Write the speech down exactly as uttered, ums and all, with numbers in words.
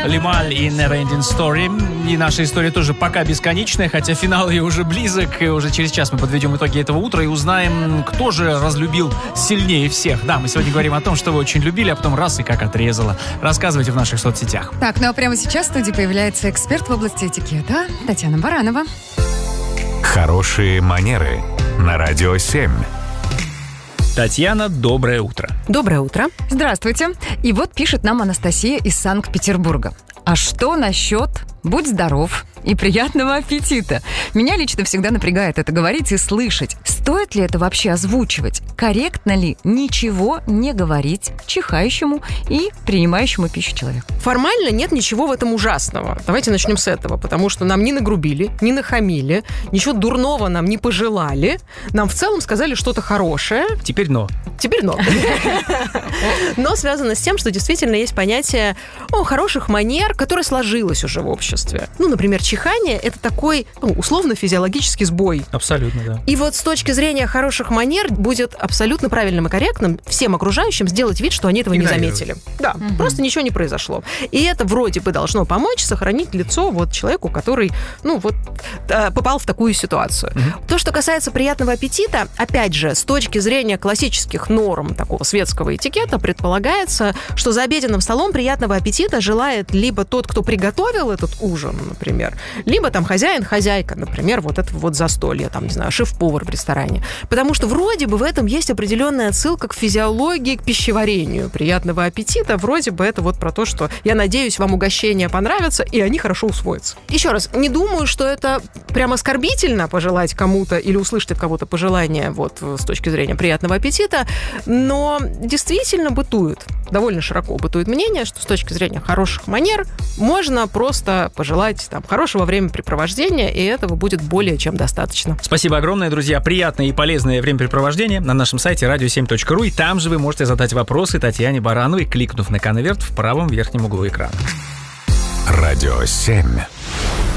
Лималь и Neverending Story. И наша история тоже пока бесконечная, хотя финал ее уже близок. И уже через час мы подведем итоги этого утра и узнаем, кто же разлюбил сильнее всех. Да, мы сегодня говорим о том, что вы очень любили, а потом раз и как отрезало. Рассказывайте в наших соцсетях. Так, ну а прямо сейчас в студии появляется эксперт в области этикета Татьяна Баранова. Хорошие манеры на Радио семь. Татьяна, доброе утро. Доброе утро. Здравствуйте. И вот пишет нам Анастасия из Санкт-Петербурга. А что насчет «будь здоров» и приятного аппетита? Меня лично всегда напрягает это говорить и слышать. Стоит ли это вообще озвучивать? Корректно ли ничего не говорить чихающему и принимающему пищу человеку? Формально нет ничего в этом ужасного. Давайте начнем с этого, потому что нам не нагрубили, не нахамили, ничего дурного нам не пожелали. Нам в целом сказали что-то хорошее. Теперь но. Теперь но. Но связано с тем, что действительно есть понятие о хороших манер, которое сложилось уже в обществе. Ну, например, чихание – это такой, ну, условно-физиологический сбой. Абсолютно, да. И вот с точки зрения хороших манер будет абсолютно правильным и корректным всем окружающим сделать вид, что они этого не заметили. Да, угу. Просто ничего не произошло. И это вроде бы должно помочь сохранить лицо вот человеку, который, ну, вот попал в такую ситуацию. Угу. То, что касается приятного аппетита, опять же, с точки зрения классических норм такого светского этикета, предполагается, что за обеденным столом приятного аппетита желает либо тот, кто приготовил этот ужин, например, либо там хозяин, хозяйка, например, вот это вот застолье, там, не знаю, шеф-повар в ресторане. Потому что вроде бы в этом есть определенная отсылка к физиологии, к пищеварению. Приятного аппетита, вроде бы это вот про то, что я надеюсь, вам угощения понравятся, и они хорошо усвоятся. Еще раз, не думаю, что это прям оскорбительно пожелать кому-то или услышать от кого-то пожелание вот с точки зрения приятного аппетита, но действительно бытует, довольно широко бытует мнение, что с точки зрения хороших манер можно просто пожелать там хорошего времяпрепровождения, и этого будет более чем достаточно. Спасибо огромное, друзья. Приятное и полезное времяпрепровождение на нашем сайте радио семь точка ру, и там же вы можете задать вопросы Татьяне Барановой, кликнув на конверт в правом верхнем углу экрана. Радио семь.